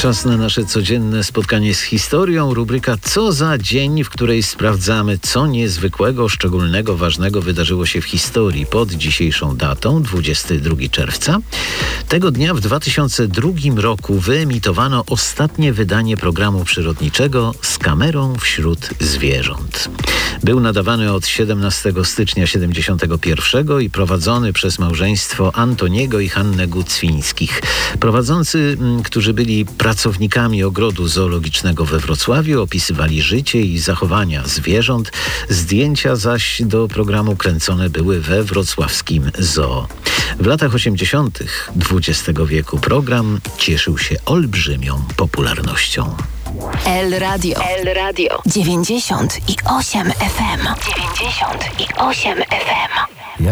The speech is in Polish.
Czas na nasze codzienne spotkanie z historią. Rubryka Co za dzień, w której sprawdzamy, co niezwykłego, szczególnego, ważnego wydarzyło się w historii pod dzisiejszą datą, 22 czerwca. Tego dnia w 2002 roku wyemitowano ostatnie wydanie programu przyrodniczego Z kamerą wśród zwierząt. Był nadawany od 17 stycznia 1971 i prowadzony przez małżeństwo Antoniego i Hannę Gucwińskich. Prowadzący, którzy byli pracownikami ogrodu zoologicznego we Wrocławiu, opisywali życie i zachowania zwierząt. Zdjęcia zaś do programu kręcone były we wrocławskim zoo. W latach 80. XX wieku program cieszył się olbrzymią popularnością. El Radio 98 FM 98 FM